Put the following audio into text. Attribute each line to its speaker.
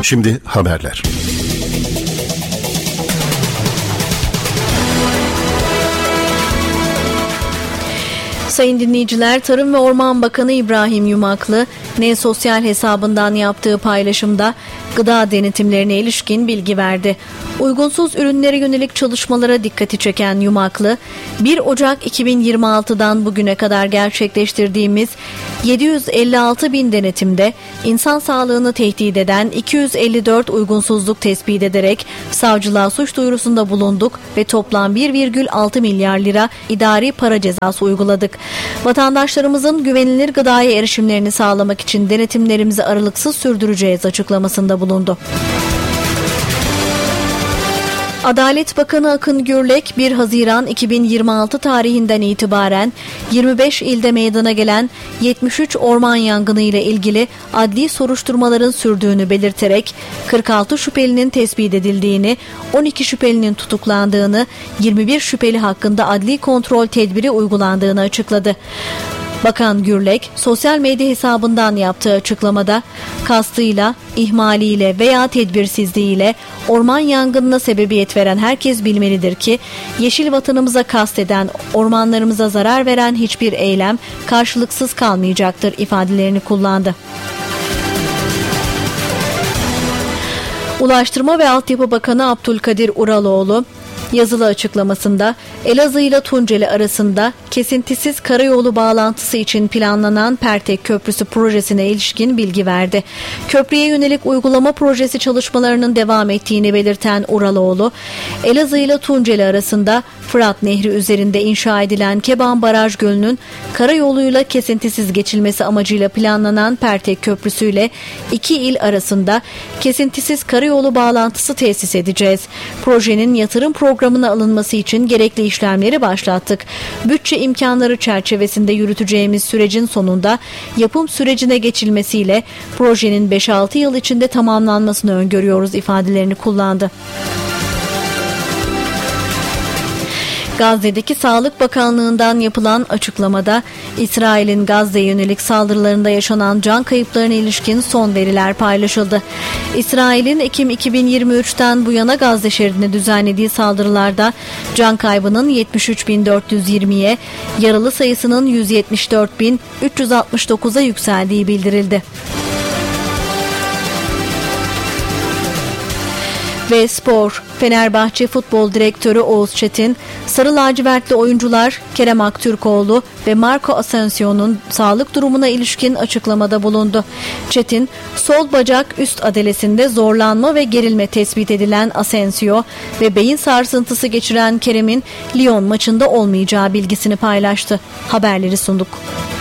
Speaker 1: Şimdi haberler.
Speaker 2: Sayın dinleyiciler, Tarım ve Orman Bakanı İbrahim Yumaklı, sosyal hesabından yaptığı paylaşımda gıda denetimlerine ilişkin bilgi verdi. Uygunsuz ürünlere yönelik çalışmalara dikkati çeken Yumaklı, 1 Ocak 2026'dan bugüne kadar gerçekleştirdiğimiz 756 bin denetimde insan sağlığını tehdit eden 254 uygunsuzluk tespit ederek savcılığa suç duyurusunda bulunduk ve toplam 1,6 milyar lira idari para cezası uyguladık. Vatandaşlarımızın güvenilir gıdaya erişimlerini sağlamak için denetimlerimizi aralıksız sürdüreceğiz açıklamasında bulundu. Adalet Bakanı Akın Gürlek 1 Haziran 2026 tarihinden itibaren 25 ilde meydana gelen 73 orman yangını ile ilgili adli soruşturmaların sürdüğünü belirterek 46 şüphelinin tespit edildiğini, 12 şüphelinin tutuklandığını, 21 şüpheli hakkında adli kontrol tedbiri uygulandığını açıkladı. Bakan Gürlek, sosyal medya hesabından yaptığı açıklamada kastıyla, ihmaliyle veya tedbirsizliğiyle orman yangınına sebebiyet veren herkes bilmelidir ki yeşil vatanımıza kasteden, ormanlarımıza zarar veren hiçbir eylem karşılıksız kalmayacaktır ifadelerini kullandı. Ulaştırma ve Altyapı Bakanı Abdülkadir Uraloğlu, yazılı açıklamasında Elazığ ile Tunceli arasında kesintisiz karayolu bağlantısı için planlanan Pertek Köprüsü projesine ilişkin bilgi verdi. Köprüye yönelik uygulama projesi çalışmalarının devam ettiğini belirten Uraloğlu, Elazığ ile Tunceli arasında Fırat Nehri üzerinde inşa edilen Keban Baraj Gölü'nün karayoluyla kesintisiz geçilmesi amacıyla planlanan Pertek Köprüsü ile iki il arasında kesintisiz karayolu bağlantısı tesis edeceğiz. Projenin yatırım programına alınması için gerekli işlemleri başlattık. Bütçe imkanları çerçevesinde yürüteceğimiz sürecin sonunda yapım sürecine geçilmesiyle projenin 5-6 yıl içinde tamamlanmasını öngörüyoruz ifadelerini kullandı. Gazze'deki Sağlık Bakanlığı'ndan yapılan açıklamada İsrail'in Gazze'ye yönelik saldırılarında yaşanan can kayıplarına ilişkin son veriler paylaşıldı. İsrail'in Ekim 2023'ten bu yana Gazze şeridine düzenlediği saldırılarda can kaybının 73.420'ye, yaralı sayısının 174.369'a yükseldiği bildirildi. Ve spor, Fenerbahçe Futbol Direktörü Oğuz Çetin, sarı lacivertli oyuncular Kerem Aktürkoğlu ve Marco Asensio'nun sağlık durumuna ilişkin açıklamada bulundu. Çetin, sol bacak üst adelesinde zorlanma ve gerilme tespit edilen Asensio ve beyin sarsıntısı geçiren Kerem'in Lyon maçında olmayacağı bilgisini paylaştı. Haberleri sunduk.